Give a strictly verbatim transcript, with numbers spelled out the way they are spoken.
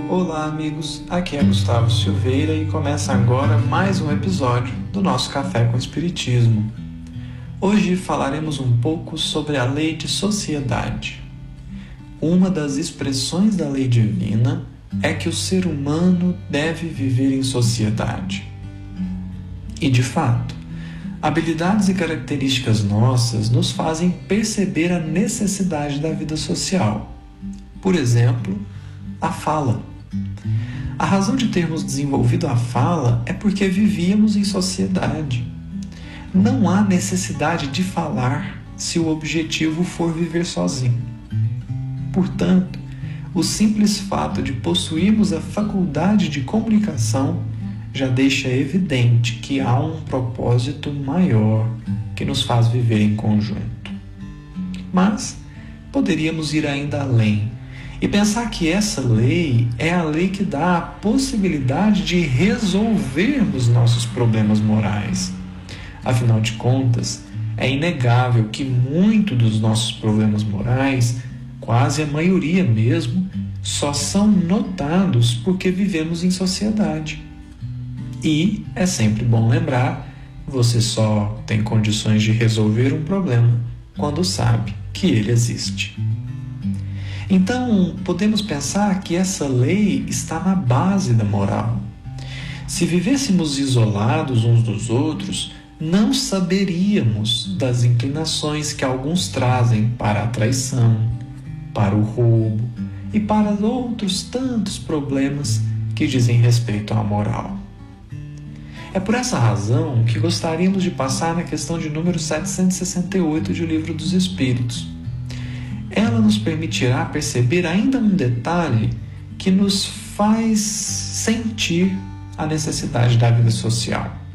Olá amigos, aqui é Gustavo Silveira e começa agora mais um episódio do nosso Café com Espiritismo. Hoje falaremos um pouco sobre a lei de sociedade. Uma das expressões da lei divina é que o ser humano deve viver em sociedade. E de fato, habilidades e características nossas nos fazem perceber a necessidade da vida social. Por exemplo, a fala. A razão de termos desenvolvido a fala é porque vivíamos em sociedade. Não há necessidade de falar se o objetivo for viver sozinho. Portanto, o simples fato de possuirmos a faculdade de comunicação já deixa evidente que há um propósito maior que nos faz viver em conjunto. Mas poderíamos ir ainda além e pensar que essa lei é a lei que dá a possibilidade de resolvermos nossos problemas morais. Afinal de contas, é inegável que muito dos nossos problemas morais, quase a maioria mesmo, só são notados porque vivemos em sociedade. E é sempre bom lembrar, você só tem condições de resolver um problema quando sabe que ele existe. Então, podemos pensar que essa lei está na base da moral. Se vivêssemos isolados uns dos outros, não saberíamos das inclinações que alguns trazem para a traição, para o roubo e para outros tantos problemas que dizem respeito à moral. É por essa razão que gostaríamos de passar na questão de número setecentos e sessenta e oito do Livro dos Espíritos. Ela nos permitirá perceber ainda um detalhe que nos faz sentir a necessidade da vida social.